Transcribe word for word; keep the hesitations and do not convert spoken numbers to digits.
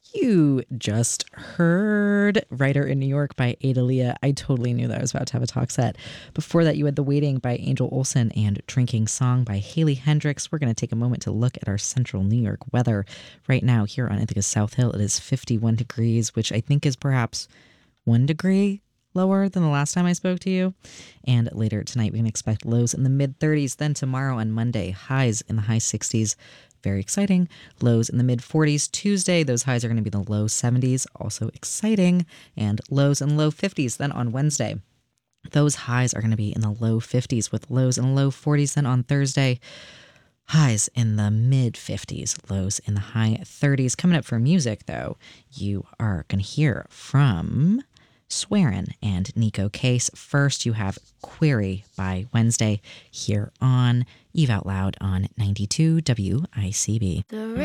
You just heard Writer in New York by Ada Leah. I totally knew that I was about to have a talk set. Before that, you had The Waiting by Angel Olsen and Drinking Song by Haley Hendricks. We're going to take a moment to look at our central New York weather. Right now, here on Ithaca South Hill, it is fifty-one degrees, which I think is perhaps one degree lower than the last time I spoke to you. And later tonight, we can expect lows in the mid thirties. Then tomorrow on Monday, highs in the high sixties. Very exciting. Lows in the mid forties. Tuesday, those highs are going to be in the low seventies. Also exciting. And lows in low fifties. Then on Wednesday, those highs are going to be in the low fifties with lows in the low forties. Then on Thursday, highs in the mid fifties, lows in the high thirties. Coming up for music, though, you are going to hear from Swearin and Nico Case. First, you have Query by Wednesday here on Eve Out Loud on ninety-two W I C B. The